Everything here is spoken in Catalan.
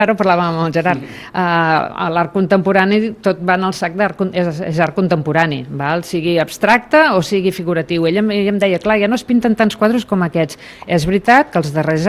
Ara ho parlàvem amb el Gerard. A l'art contemporani tot va en el sac d'art, és art contemporani, val? Sigui abstracte o sigui figuratiu. Ell em deia, clar, ja no es pinten tants quadres com aquests. És veritat que els darrers